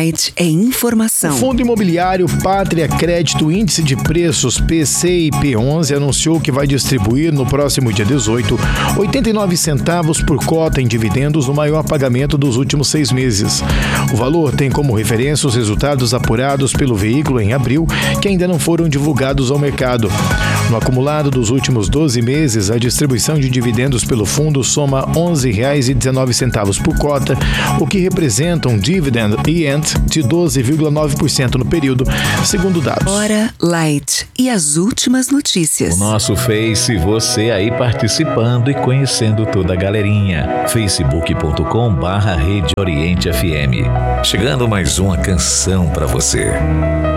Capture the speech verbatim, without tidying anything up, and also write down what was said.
Light é informação. O Fundo Imobiliário Pátria Crédito Índice de Preços P C I P onze anunciou que vai distribuir no próximo dia dezoito, oitenta e nove centavos por cota em dividendos no maior pagamento dos últimos seis meses. O valor tem como referência os resultados apurados pelo veículo em abril, que ainda não foram divulgados ao mercado. No acumulado dos últimos doze meses, a distribuição de dividendos pelo fundo soma onze reais e dezenove centavos por cota, o que representa um dividend yield de doze vírgula nove por cento no período, segundo dados. Hora Light e as últimas notícias. O nosso Face, você aí participando e conhecendo toda a galerinha. facebook ponto com barra Rede Oriente F M. Chegando mais uma canção pra você.